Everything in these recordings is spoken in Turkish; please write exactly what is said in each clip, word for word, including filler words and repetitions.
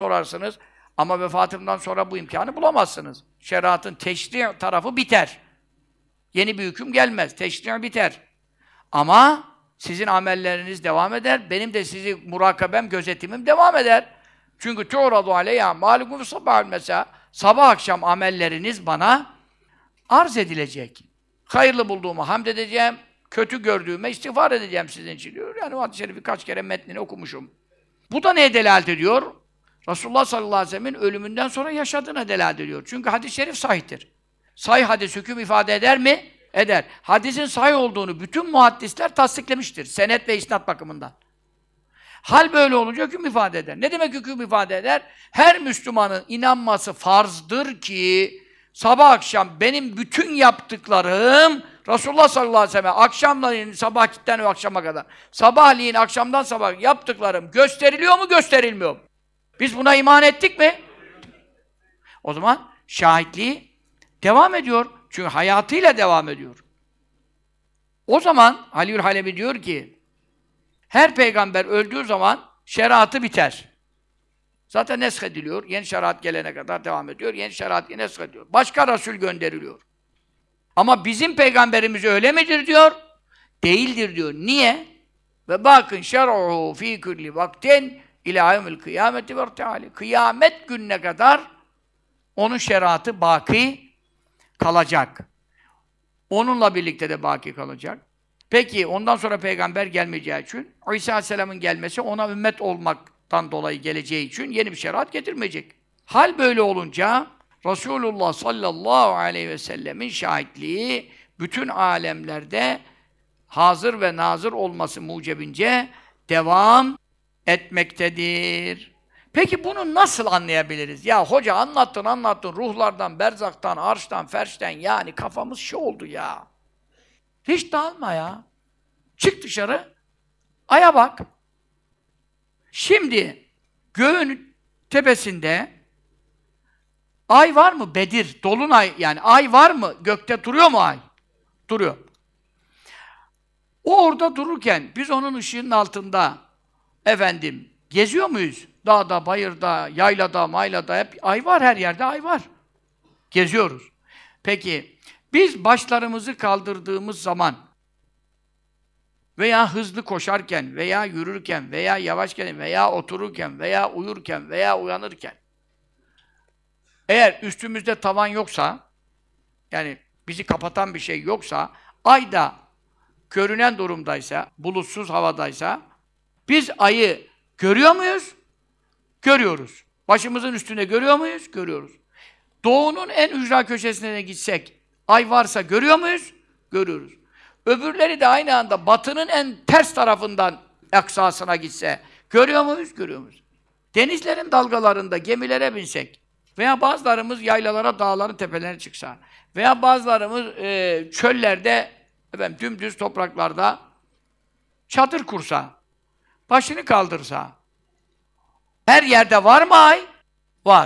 sorarsınız. Ama vefatımdan sonra bu imkanı bulamazsınız. Şeriatın teşri' tarafı biter. Yeni bir hüküm gelmez. Teşri' biter. Ama sizin amelleriniz devam eder. Benim de sizi murakabem, gözetimim devam eder. Çünkü tu'radu aleyya mâlukum sabahül mesela. Sabah akşam amelleriniz bana arz edilecek. Hayırlı bulduğumu hamd edeceğim. Kötü gördüğüme istiğfar edeceğim sizin için diyor. Yani o hadis-i şerifi kaç kere metnini okumuşum. Bu da neye delalet ediyor? Resulullah sallallahu aleyhi ve sellem'in ölümünden sonra yaşadığına delalet ediyor. Çünkü hadis-i şerif sahihtir. Sahih hadis hüküm ifade eder mi? Eder. Hadisin sahih olduğunu bütün muhaddisler tasdiklemiştir. Senet ve isnat bakımından. Hal böyle olunca hüküm ifade eder. Ne demek hüküm ifade eder? Her Müslümanın inanması farzdır ki sabah akşam benim bütün yaptıklarım Resulullah sallallahu aleyhi ve sellem akşamleyin sabahkitten o akşama kadar sabahleyin akşamdan sabah yaptıklarım gösteriliyor mu gösterilmiyor mu? Biz buna iman ettik mi? O zaman şahitliği devam ediyor. Çünkü hayatıyla devam ediyor. O zaman Aliül Halebi diyor ki her peygamber öldüğü zaman şeriatı biter. Zaten nesk ediliyor. Yeni şeriat gelene kadar devam ediyor. Yeni şeriat nesk ediliyor. Başka Resul gönderiliyor. Ama bizim peygamberimiz öyle midir diyor? Değildir diyor. Niye? Ve bakın şer'uhu fî kulli vaktin ilâ yevmil kıyameti ve irtihâli. Kıyamet gününe kadar onun şeriatı baki kalacak. Onunla birlikte de baki kalacak. Peki ondan sonra peygamber gelmeyeceği için İsa Aleyhisselam'ın gelmesi ona ümmet olmaktan dolayı geleceği için yeni bir şeriat getirmeyecek. Hal böyle olunca Resulullah sallallahu aleyhi ve sellemin şahitliği bütün alemlerde hazır ve nazır olması mucebince devam etmektedir. Peki bunu nasıl anlayabiliriz? Ya hoca anlattın anlattın ruhlardan, berzaktan, arştan, ferşten yani kafamız şey oldu ya. Hiç dağılma ya. Çık dışarı, aya bak. Şimdi göğün tepesinde ay var mı? Bedir, dolunay yani ay var mı? Gökte duruyor mu ay? Duruyor. O orada dururken biz onun ışığının altında efendim geziyor muyuz? Dağda, bayırda, yaylada, maylada hep ay var, her yerde ay var. Geziyoruz. Peki biz başlarımızı kaldırdığımız zaman veya hızlı koşarken veya yürürken veya yavaşken veya otururken veya uyurken veya uyanırken eğer üstümüzde tavan yoksa yani bizi kapatan bir şey yoksa ayda görünen durumdaysa, bulutsuz havadaysa biz ayı görüyor muyuz? Görüyoruz. Başımızın üstünde görüyor muyuz? Görüyoruz. Doğunun en ücra köşesine de gitsek ay varsa görüyor muyuz? Görüyoruz. Öbürleri de aynı anda batının en ters tarafından aksasına gitse görüyor muyuz? Görüyor muyuz? Denizlerin dalgalarında gemilere binsek veya bazılarımız yaylalara, dağların tepelerine çıksa veya bazılarımız e, çöllerde, efendim, dümdüz topraklarda çadır kursa, başını kaldırsa, her yerde var mı ay? Var.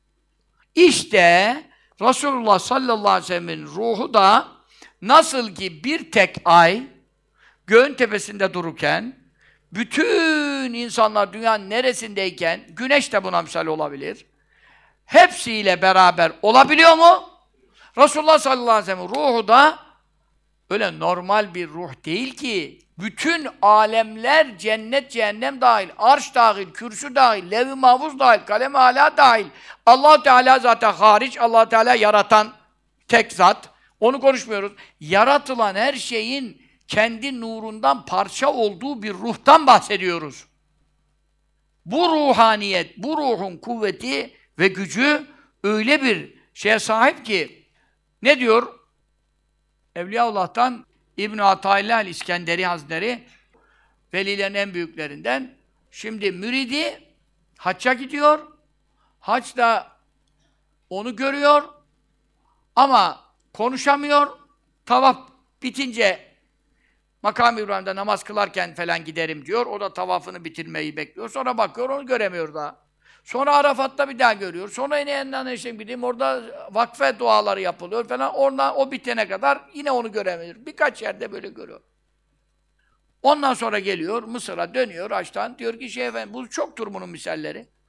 İşte Resulullah sallallahu aleyhi ve sellem'in ruhu da nasıl ki bir tek ay göğün tepesinde dururken bütün insanlar dünyanın neresindeyken güneş de buna misal olabilir. Hepsiyle beraber olabiliyor mu? Resulullah sallallahu aleyhi ve sellem'in ruhu da öyle normal bir ruh değil ki. Bütün alemler, cennet, cehennem dahil, arş dahil, kürsü dahil, levh-i mahfuz dahil, kalem-i âlâ dahil. Allah Teala zaten hariç, Allah Teala yaratan tek zat. Onu konuşmuyoruz. Yaratılan her şeyin kendi nurundan parça olduğu bir ruhtan bahsediyoruz. Bu ruhaniyet, bu ruhun kuvveti ve gücü öyle bir şeye sahip ki ne diyor? Evliyaullah'tan İbn-i Atâillah el-İskenderi Hazretleri velilerin en büyüklerinden. Şimdi müridi hacca gidiyor. Haçta onu görüyor ama konuşamıyor. Tavaf bitince Makam-ı İbrahim'de namaz kılarken falan giderim diyor. O da tavafını bitirmeyi bekliyor. Sonra bakıyor, onu göremiyor daha. Sonra Arafat'ta bir daha görüyor. Sonra yine yanından eşim gideyim, orada vakfe duaları yapılıyor falan. Oradan o bitene kadar yine onu göremiyor. Birkaç yerde böyle görüyor. Ondan sonra geliyor, Mısır'a dönüyor Haç'tan. Diyor ki şey efendim, bu çoktur bunun misalleri.